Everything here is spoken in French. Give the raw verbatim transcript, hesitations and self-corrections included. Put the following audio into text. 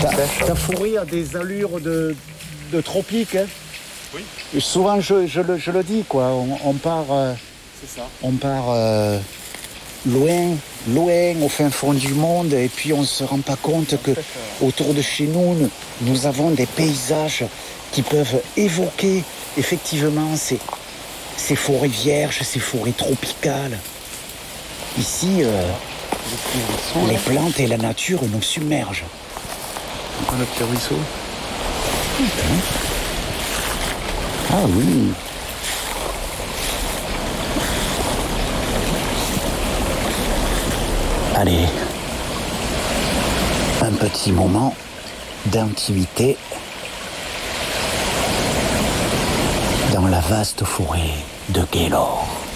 Ta, ta forêt a des allures de, de tropique. Hein. Oui. Et souvent, je, je, le, je le dis, quoi. On, on part, euh, C'est ça. on part euh, loin, loin, au fin fond du monde, et puis on ne se rend pas compte que autour de chez nous, nous, nous avons des paysages qui peuvent évoquer effectivement ces, ces forêts vierges, ces forêts tropicales. Ici, euh, les plantes et la nature nous submergent. Encore le petit ruisseau. Ah oui. Allez, un petit moment d'intimité dans la vaste forêt de Gaylord.